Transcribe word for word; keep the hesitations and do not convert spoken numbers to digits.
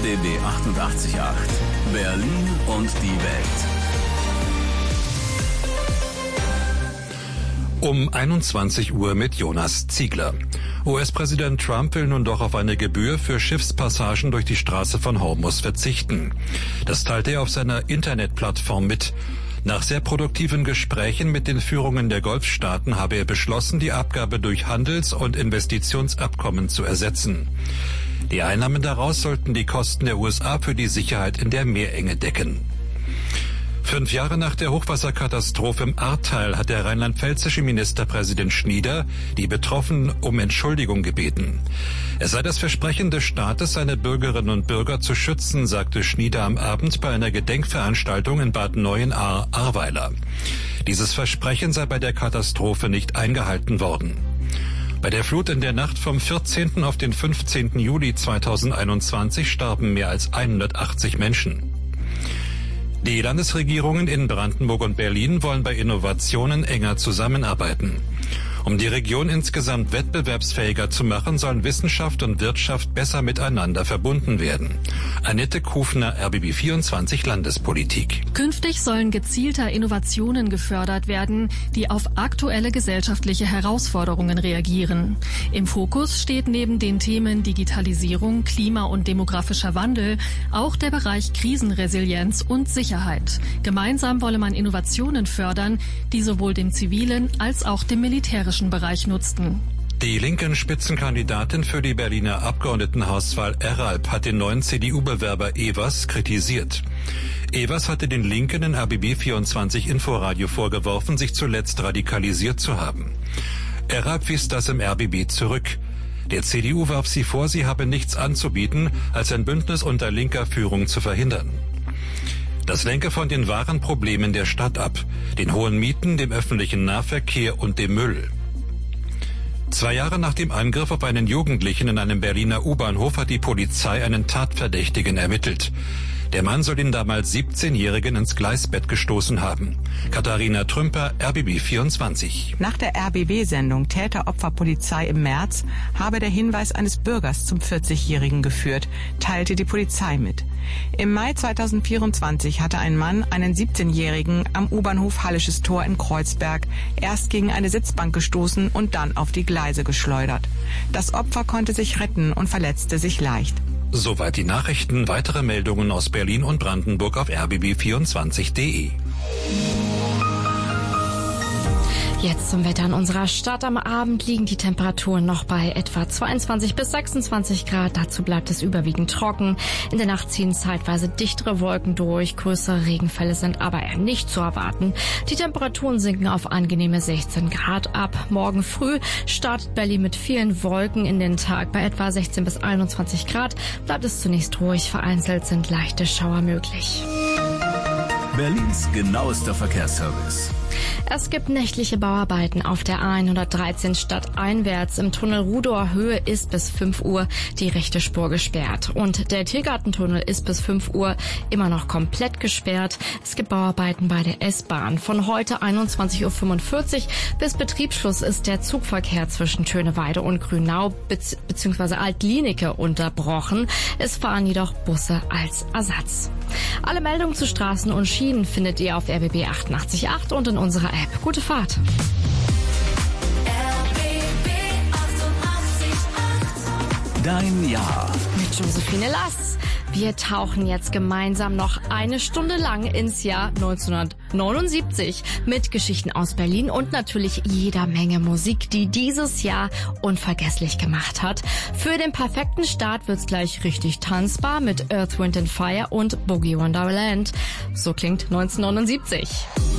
B B achtundachtzig Komma acht. Berlin und die Welt. Um einundzwanzig Uhr mit Jonas Ziegler. U S-Präsident Trump will nun doch auf eine Gebühr für Schiffspassagen durch die Straße von Hormuz verzichten. Das teilte er auf seiner Internetplattform mit. Nach sehr produktiven Gesprächen mit den Führungen der Golfstaaten habe er beschlossen, die Abgabe durch Handels- und Investitionsabkommen zu ersetzen. Die Einnahmen daraus sollten die Kosten der U S A für die Sicherheit in der Meerenge decken. Fünf Jahre nach der Hochwasserkatastrophe im Ahrtal hat der rheinland-pfälzische Ministerpräsident Schnieder die Betroffenen um Entschuldigung gebeten. Es sei das Versprechen des Staates, seine Bürgerinnen und Bürger zu schützen, sagte Schnieder am Abend bei einer Gedenkveranstaltung in Bad Neuenahr-Ahrweiler. Dieses Versprechen sei bei der Katastrophe nicht eingehalten worden. Bei der Flut in der Nacht vom vierzehnten auf den fünfzehnten Juli zweitausendeinundzwanzig starben mehr als hundertachtzig Menschen. Die Landesregierungen in Brandenburg und Berlin wollen bei Innovationen enger zusammenarbeiten. Um die Region insgesamt wettbewerbsfähiger zu machen, sollen Wissenschaft und Wirtschaft besser miteinander verbunden werden. Annette Kufner, R B B vierundzwanzig Landespolitik. Künftig sollen gezielter Innovationen gefördert werden, die auf aktuelle gesellschaftliche Herausforderungen reagieren. Im Fokus steht neben den Themen Digitalisierung, Klima- und demografischer Wandel auch der Bereich Krisenresilienz und Sicherheit. Gemeinsam wolle man Innovationen fördern, die sowohl dem zivilen als auch dem militärischen Bereich nutzten. Die linken Spitzenkandidatin für die Berliner Abgeordnetenhauswahl Eralp hat den neuen C D U-Bewerber Evers kritisiert. Evers hatte den Linken in R B B vierundzwanzig Inforadio vorgeworfen, sich zuletzt radikalisiert zu haben. Eralp wies das im R B B zurück. Der C D U warf sie vor, sie habe nichts anzubieten, als ein Bündnis unter linker Führung zu verhindern. Das lenke von den wahren Problemen der Stadt ab, den hohen Mieten, dem öffentlichen Nahverkehr und dem Müll. Zwei Jahre nach dem Angriff auf einen Jugendlichen in einem Berliner U-Bahnhof hat die Polizei einen Tatverdächtigen ermittelt. Der Mann soll den damals siebzehnjährigen ins Gleisbett gestoßen haben. Katharina Trümper, R B B vierundzwanzig. Nach der R B B-Sendung Täter-Opfer-Polizei im März habe der Hinweis eines Bürgers zum vierzigjährigen geführt, teilte die Polizei mit. Im Mai zweitausendvierundzwanzig hatte ein Mann einen siebzehnjährigen am U-Bahnhof Hallisches Tor in Kreuzberg erst gegen eine Sitzbank gestoßen und dann auf die Gleise geschleudert. Das Opfer konnte sich retten und verletzte sich leicht. Soweit die Nachrichten. Weitere Meldungen aus Berlin und Brandenburg auf r b b vierundzwanzig punkt de. Jetzt zum Wetter in unserer Stadt. Am Abend liegen die Temperaturen noch bei etwa zweiundzwanzig bis sechsundzwanzig Grad. Dazu bleibt es überwiegend trocken. In der Nacht ziehen zeitweise dichtere Wolken durch. Größere Regenfälle sind aber eher nicht zu erwarten. Die Temperaturen sinken auf angenehme sechzehn Grad ab. Morgen früh startet Berlin mit vielen Wolken in den Tag. Bei etwa sechzehn bis einundzwanzig Grad bleibt es zunächst ruhig. Vereinzelt sind leichte Schauer möglich. Berlins genauester Verkehrsservice. Es gibt nächtliche Bauarbeiten auf der A hundertdreizehn stadteinwärts. Im Tunnel Rudower Höhe ist bis fünf Uhr die rechte Spur gesperrt. Und der Tiergartentunnel ist bis fünf Uhr immer noch komplett gesperrt. Es gibt Bauarbeiten bei der S-Bahn. Von heute einundzwanzig Uhr fünfundvierzig bis Betriebsschluss ist der Zugverkehr zwischen Schöneweide und Grünau bzw. Altlinike unterbrochen. Es fahren jedoch Busse als Ersatz. Alle Meldungen zu Straßen und Schienen findet ihr auf R B B achtundachtzig Komma acht und in unserer App. Gute Fahrt. Dein Jahr. Mit Josephine Lass. Wir tauchen jetzt gemeinsam noch eine Stunde lang ins Jahr neunzehnhundertneunundsiebzig mit Geschichten aus Berlin und natürlich jeder Menge Musik, die dieses Jahr unvergesslich gemacht hat. Für den perfekten Start wird's gleich richtig tanzbar mit Earth, Wind and Fire und Boogie Wonderland. So klingt neunzehnhundertneunundsiebzig.